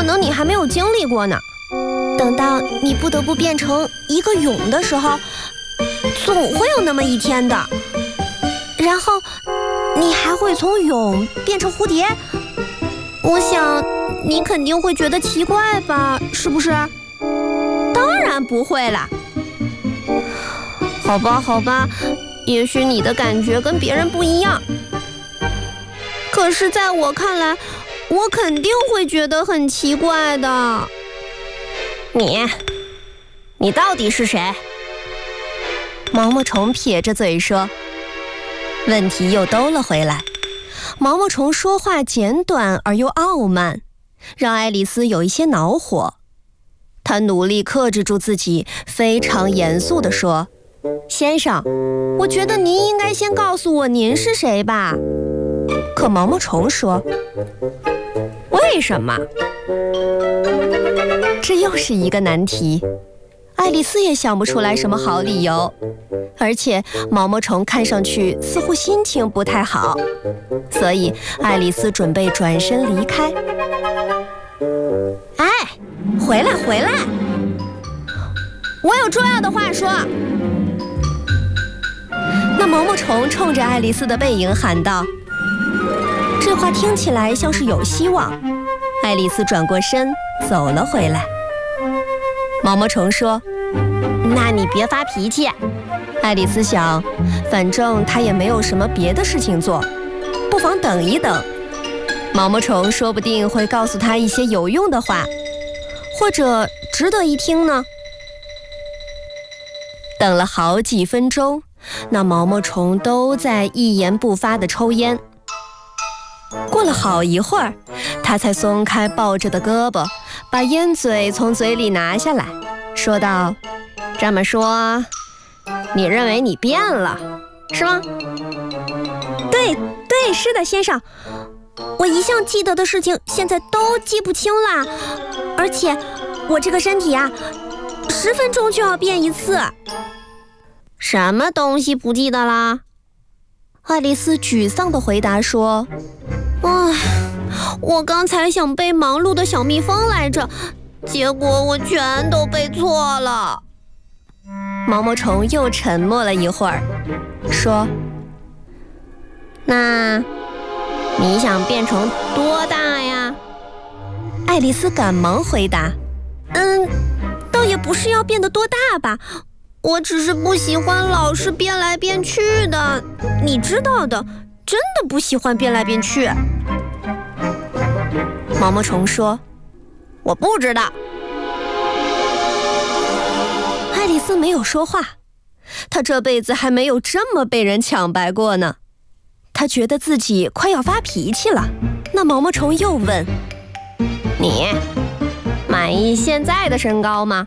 可能你还没有经历过呢。等到你不得不变成一个蛹的时候，总会有那么一天的。然后你还会从蛹变成蝴蝶，我想你肯定会觉得奇怪吧，是不是？当然不会啦。好吧，好吧，也许你的感觉跟别人不一样，可是在我看来，我肯定会觉得很奇怪的。你到底是谁？毛毛虫撇着嘴说。问题又兜了回来，毛毛虫说话简短而又傲慢，让爱丽丝有一些恼火。她努力克制住自己，非常严肃地说：先生，我觉得您应该先告诉我您是谁吧。可毛毛虫说：为什么？这又是一个难题，爱丽丝也想不出来什么好理由，而且毛毛虫看上去似乎心情不太好，所以爱丽丝准备转身离开。哎，回来，我有重要的话说。那毛毛虫冲着爱丽丝的背影喊道。这话听起来像是有希望，爱丽丝转过身走了回来。毛毛虫说：那你别发脾气。爱丽丝想，反正她也没有什么别的事情做，不妨等一等。毛毛虫说不定会告诉她一些有用的话，或者值得一听呢。等了好几分钟，那毛毛虫都在一言不发地抽烟。过了好一会儿，他才松开抱着的胳膊，把烟嘴从嘴里拿下来，说道：这么说，你认为你变了，是吗？对，是的，先生。我一向记得的事情，现在都记不清啦。而且，我这个身体啊，10分钟就要变一次。什么东西不记得啦？爱丽丝沮丧地回答说：我刚才想背忙碌的小蜜蜂来着，结果我全都背错了。毛毛虫又沉默了一会儿，说：那你想变成多大呀？爱丽丝赶忙回答：倒也不是要变得多大吧，我只是不喜欢老是变来变去的，你知道的，真的不喜欢变来变去。毛毛虫说：我不知道。爱丽丝没有说话，她这辈子还没有这么被人抢白过呢。她觉得自己快要发脾气了。那毛毛虫又问：你满意现在的身高吗？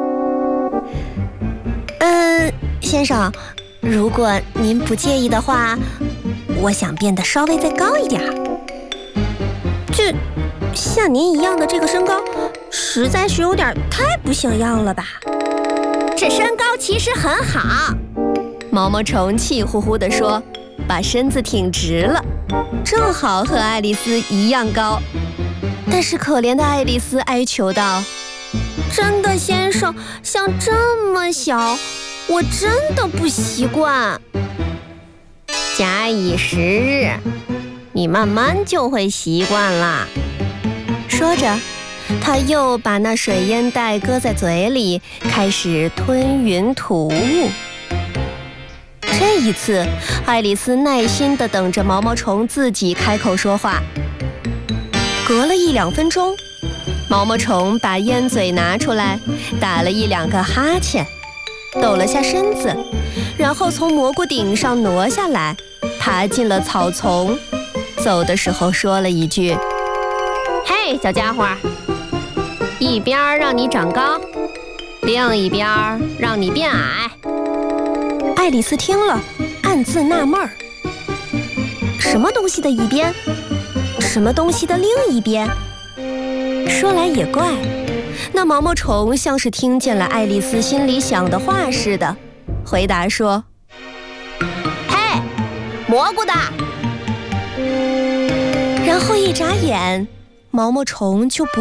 先生，如果您不介意的话，我想变得稍微再高一点。这像您一样的这个身高，实在是有点太不像样了吧？这身高其实很好，毛毛虫气呼呼地说，把身子挺直了，正好和爱丽丝一样高。但是可怜的爱丽丝哀求道：真的，先生，像这么小，我真的不习惯。假以时日，你慢慢就会习惯啦。说着，他又把那水烟袋搁在嘴里，开始吞云吐雾。这一次，爱丽丝耐心地等着毛毛虫自己开口说话。隔了1-2分钟，毛毛虫把烟嘴拿出来，打了1-2个哈欠，抖了下身子，然后从蘑菇顶上挪下来，爬进了草丛。走的时候说了一句：嘿，小家伙，一边让你长高，另一边让你变矮。爱丽丝听了，暗自纳闷儿，什么东西的一边，什么东西的另一边？说来也怪，那毛毛虫像是听见了爱丽丝心里想的话似的，回答说：嘿，蘑菇的。然后一眨眼，毛毛虫就不